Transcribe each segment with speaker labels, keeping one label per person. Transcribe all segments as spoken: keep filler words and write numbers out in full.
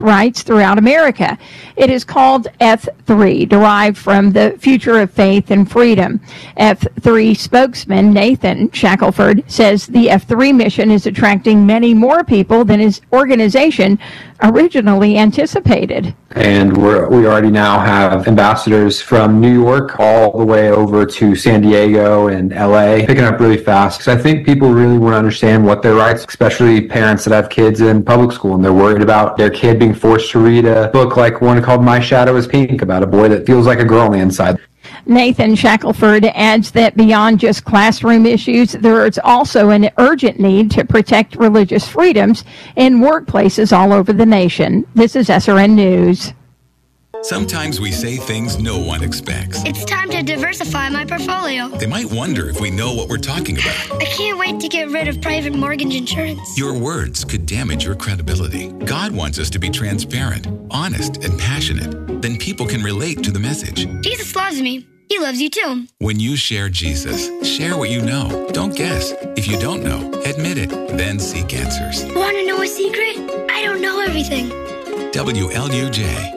Speaker 1: rights throughout America. It is called F three, derived from the future of faith and freedom. F three spokesman Nathan Shackelford says the F three mission is attracting many more people than his organization originally anticipated.
Speaker 2: And we're, we already now have ambassadors from New York all the way over to San Diego and L A, picking up really fast. Because I think people really want to understand what their rights, especially parents that have kids in public school, and they're worried about their kid being forced to read a book like one called My Shadow is Pink, about a boy that feels like a girl on the inside.
Speaker 1: Nathan Shackelford adds that beyond just classroom issues, there is also an urgent need to protect religious freedoms in workplaces all over the nation. This is S R N News.
Speaker 3: Sometimes we say things no one expects.
Speaker 4: It's time to diversify my portfolio.
Speaker 3: They might wonder if we know what we're talking about.
Speaker 4: I can't wait to get rid of private mortgage insurance.
Speaker 3: Your words could damage your credibility. God wants us to be transparent, honest, and passionate. Then people can relate to the message.
Speaker 4: Jesus loves me. He loves you too.
Speaker 3: When you share Jesus, share what you know. Don't guess. If you don't know, admit it. Then seek answers.
Speaker 4: Want to know a secret? I don't know everything.
Speaker 3: W L U J.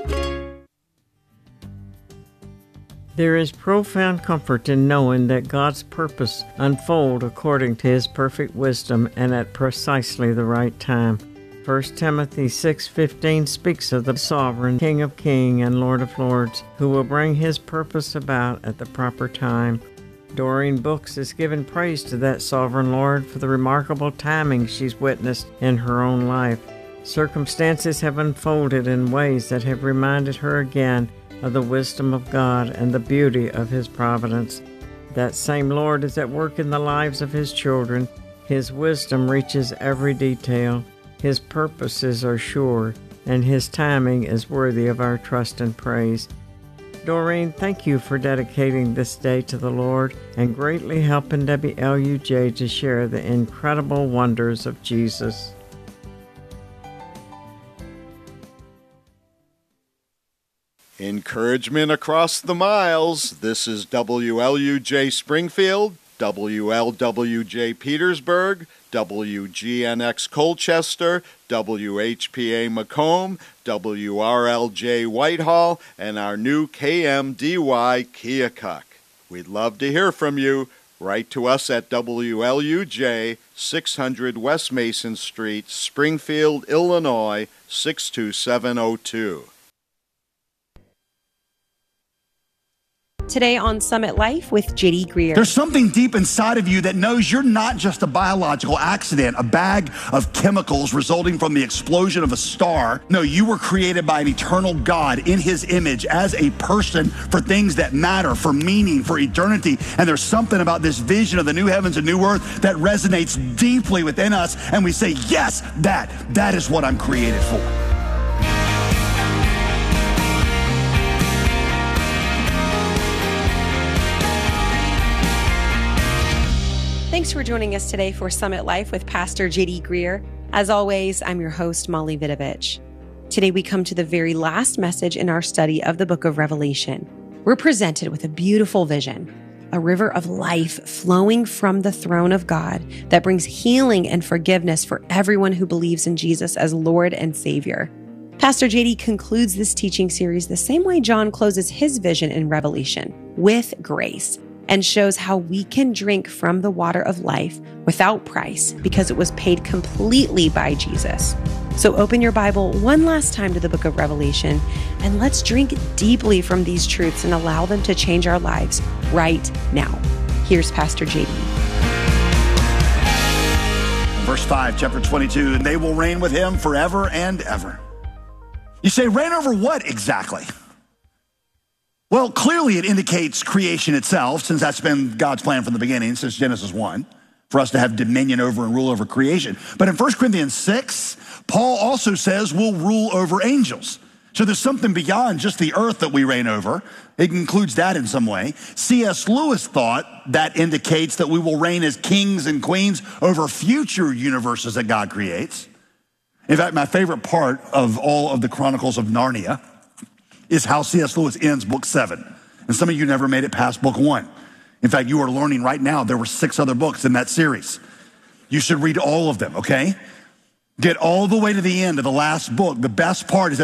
Speaker 5: There is profound comfort in knowing that God's purpose unfolds according to His perfect wisdom and at precisely the right time. First Timothy six fifteen speaks of the sovereign King of Kings and Lord of Lords who will bring His purpose about at the proper time. Doreen Books has given praise to that sovereign Lord for the remarkable timing she's witnessed in her own life. Circumstances have unfolded in ways that have reminded her again of the wisdom of God and the beauty of His providence. That same Lord is at work in the lives of His children. His wisdom reaches every detail. His purposes are sure, and His timing is worthy of our trust and praise. Doreen, thank you for dedicating this day to the Lord and greatly helping W L U J to share the incredible wonders of Jesus.
Speaker 6: Encouragement across the miles. This is W L U J Springfield, W L W J Petersburg, W G N X Colchester, W H P A Macomb, W R L J Whitehall, and our new K M D Y Keokuk. We'd love to hear from you. Write to us at W L U J, six hundred West Mason Street, Springfield, Illinois, six two seven oh two.
Speaker 7: Today on Summit Life with J D Greer.
Speaker 8: There's something deep inside of you that knows you're not just a biological accident, a bag of chemicals resulting from the explosion of a star. No, you were created by an eternal God in His image as a person for things that matter, for meaning, for eternity. And there's something about this vision of the new heavens and new earth that resonates deeply within us. And we say, yes, that, that is what I'm created for.
Speaker 7: Thanks for joining us today for Summit Life with Pastor J D Greer. As always, I'm your host, Molly Vidovich. Today we come to the very last message in our study of the book of Revelation. We're presented with a beautiful vision, a river of life flowing from the throne of God that brings healing and forgiveness for everyone who believes in Jesus as Lord and Savior. Pastor J D concludes this teaching series the same way John closes his vision in Revelation, with grace, and shows how we can drink from the water of life without price because it was paid completely by Jesus. So open your Bible one last time to the book of Revelation and let's drink deeply from these truths and allow them to change our lives right now. Here's Pastor J D.
Speaker 8: Verse five, chapter twenty-two, and they will reign with Him forever and ever. You say, reign over what exactly? Well, clearly it indicates creation itself, since that's been God's plan from the beginning, since Genesis one, for us to have dominion over and rule over creation. But in First Corinthians six, Paul also says we'll rule over angels. So there's something beyond just the earth that we reign over. It includes that in some way. C S Lewis thought that indicates that we will reign as kings and queens over future universes that God creates. In fact, my favorite part of all of the Chronicles of Narnia is how C S Lewis ends book seven. And some of you never made it past book one. In fact, you are learning right now there were six other books in that series. You should read all of them, okay? get all the way to the end of the last book, the best part is